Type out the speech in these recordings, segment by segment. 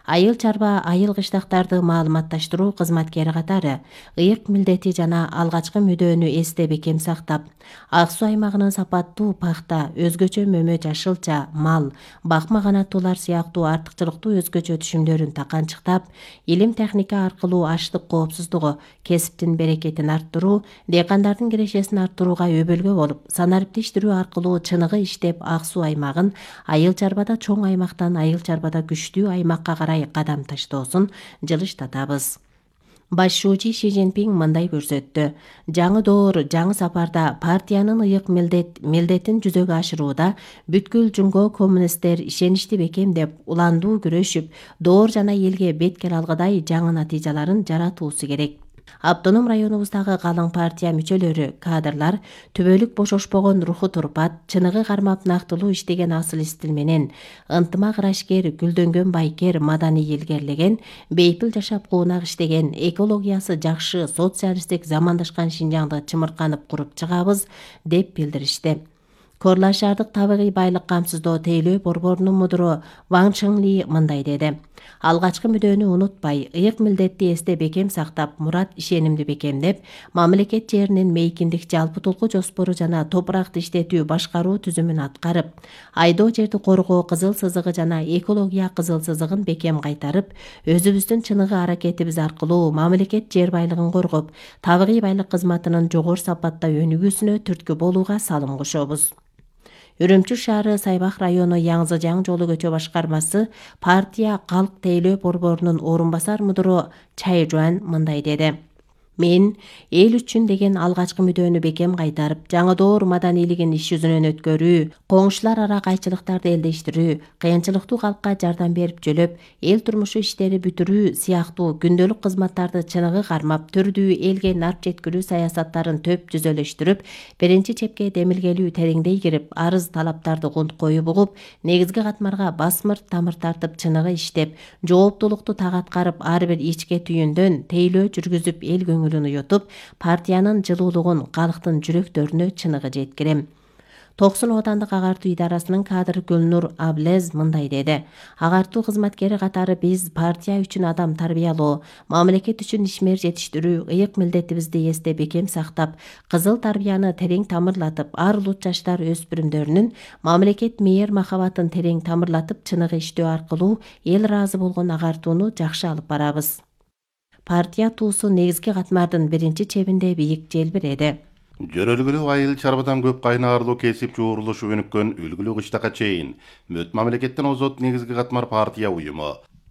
Айыл чарба айыл кыштактарды маалыматташтыруу кызматкери катары ыйык милдети жана алгачкы мүдөөнү эсте бекем сактап, ак суу аймагынын сапаттуу пахта, өзгөчө мөмө жашылча, мал, бакма канаттуулар сыяктуу артыкчылыктуу өзгөчө түшүмдөрүн таканчыктап, илим техника аркылуу аштык коопсуздугу, кесиптин берекетин арттыруу, дыйкандардын кирешесин арттырууга өбөлгө болуп, санариптештирүү аркылуу чыныгы иштеп ак суу аймагын айыл чарбада чоң аймактан айыл чарбада күчтүү аймакка карай кадам таштоосун жылыштатабыз. Башчуучу Ши Цзиньпин мындай көрсөттү. Жаңы доор, жаңы сапарда партиянын ыйык милдетин жүзөгө ашырууда бүткүл Жумго коммунисттер ишеничти бекемдеп, уландуу күрөшүп, доор жана элге бет келе алгыдай жаңы натыйжаларын жаратуусу керек. Автоном районубуздагы калың партия мүчөлөрү, кадрлар түбөлүк бошошпогон руху турпат, чыныгы кармап нактылуу иштеген асыл стил менен ынтымак ырашкер, гүлдөнгөн байкер, маданий илгерлеген, бейпил жашап куунак иштеген, экологиясы жакшы, социалисттик замандашкан Шинжаңды чымырканып куруп чыгабыз деп билдиришти. Корла шаардык табигый байлык камсыздоо тейлөө борборунун мудуру Ван Шыңли мындай деди. Алгачкы мүдөөнү унутпай, ыйык милдетти эсте бекем сактап, мурат ишенимди бекемдеп, мамлекет жеринин мейкиндик жалпы толку жоспору жана топуракты иштетүү башкаруу түзүмүн аткарып, айдоо жерди коргоо кызыл сызыгы жана экология кызыл сызыгын бекем кайтарып, өзүбүздүн чыныгы аракетибиз аркылуу мамлекет жер байлыгын коргоп, табигый байлык кызматынын жогору сапатта өнүгүүсүнө түрткү болууга салым кошобуз. Үрүмчү шаары Сайбак району Яңзыжаң жолу көчө башкармасы партия калк тейлөө борборунун орун басар мудуру Чай Жуан мындай деди. Мен эл үчүн деген алгачкы мүдөөнү бекем кайтарып, жаңы доор маданийлигин иш жүзүнөн өткөрүү, коңшулар ара кайчылыктарды элдештирүү, кыйынчылыктуу калкка жардам берип жөлөп, эл турмушу иштери бүтүрүү сыяктуу күндөлүк кызматтарды чыныгы кармап, түрдүү элге нарп жеткирүү саясаттарын төп түзөлөштүрүп, биринчи чепке демилгелүү тереңдей кирип, арыз талаптарды кунт коюп угуп, негизги катмарга басмырт тамыр тартып чыныгы иштеп, жооптулукту так аткарып, ар бир ичке түйүндөн тейлөө жүргүзүп, эл көңүлүн уютуп, партиянын жылуулугун калктын жүрөктөрүнө чыныгы жеткирем. Токсон оодандык агартуу идарасынын кадры Гүлнур Аблез мындай деди. Агартуу кызматкери катары биз партия үчүн адам тарбиялоо, мамлекет үчүн ишмер жетиштирүү, ыйык милдетибизди эсте бекем сактап, кызыл тарбияны терең тамырлатып, ар улут жаштар өспүрүмдөрүнүн мамлекет мээр махабатын терең тамырлатып, чыныгы иштөө аркылуу эл ыраазы болгон агартууну жакшы алып барабыз. Партия туусу негизги катмардын биринчи чебинде бийик желбиреди. Жөрөлгүлүү айыл чарбадан көп кайнарлуу кесип жуурулушу өнүккөн үлгүлүү кыштакка чейин мөт мамлекеттен озот негизги катмар партия уюму.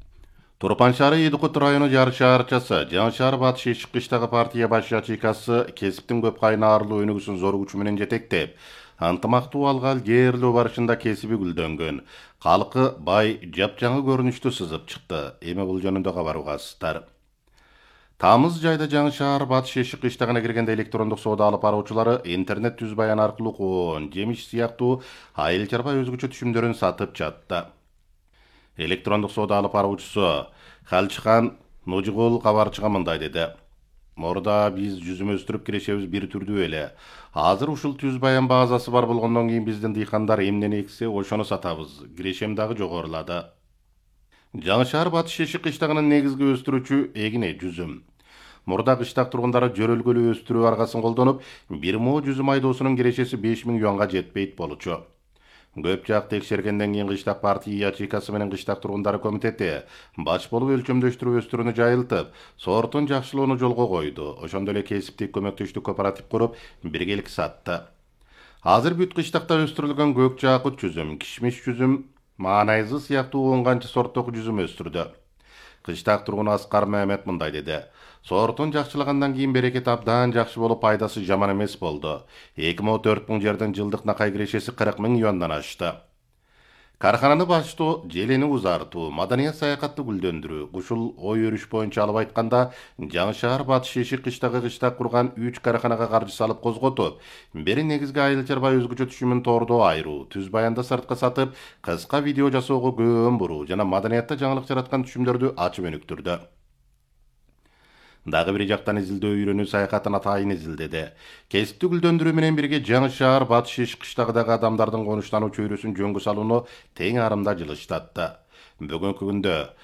Турпан шаары Едикут району Жар шаарчасы, Жаңы шаар Батыш Эшик кыштагы партия баш ячейкасы кесиптин көп кайнарлуу өнүгүүсүн зор күчү менен жетектеп, ынтымактуу алга ілгерилөө барышында кесиби гүлдөнгөн, калкы бай жапжаңы көрүнүштү сызып чыкты. Эми бул жөнүндө кабар угасыздар. Тамыз жайда Жаңы шаар Батыш Эшик кыштагына киргенде электрондук соода алып баруучулары интернет түз баян аркылуу коон, жемиш сыяктуу айыл чарба өзгөчө түшүмдөрүн сатып жатты. Электрондук соода алып баруучусу Халчыхан Ножигул кабарчыга мындай деди. Мурда биз жүзүм өстүрүп кирешебиз бир түрдүү эле. Азыр ушул түз баян базасы бар болгондон кийин биздин дыйкандар эмнени эксе, ошону сатабыз. Кирешем дагы жогорулады. Жаңы шаар Батыш Эшик кыштагынын негизги өстүрүүчү эгине жүзүм. Мурда кыштак тургундары жөрөлгөлүү өстүрүү аргасын колдонуп, бир мо жүзүм айдоосунун кирешеси 5000 юанга жетпейт болчу. Көп жак текшергенден кийин кыштак партия ячейкасы менен кыштак тургундары комитети баш болуп өлчөмдөштүрүү өстүрүүнү жайылтып, сортун жакшылоону жолго койду. Ошондой эле кесиптик көмөктөштүк кооператив куруп, биргелик сатты. Азыр бүт кыштакта өстүрүлгөн көк жаакыт жүзүм, кишмиш жүзүм, маанайзы сыяктуу 10 канча сорттогу жүзүм өстүрдү. Кыштак тургуну Аскар Мehmet мындай деди. Сортун жакшылагандан кийин берекет абдан жакшы болуп, пайдасы жаман эмес болду. 2-4 жерден жылдык накай кирешеси 40 000 юандан ашты. Кархананы баштоо, желени узартуу, маданият саякатты гүлдөндүрүү. Ушул ой өрүш боюнча алып айтканда, Жаңы шаар Батыш Эшик кыштагы кыштак курган 3 карханага каржы салып козготуп, бири негизги айыл чарба өзгөчө түшүмүн тоордоо айыруу, түз баянды сыртка сатып, кыска видео жасоого көөн буруу жана маданиятта жаңылык жараткан түшүмдөрдү ачып өнүктүрдү. Дагы бир жактан изилдөө үйрөнүү саякатын атайын изилдеди. Кесипти гүлдөндүрүү менен бирге Жаңы шаар Батыш Эшик кыштагыдагы адамдардын конуштануу чөйрөсүн жөнгө салууну тең арымда жылыштатты. Бүгүнкү күндө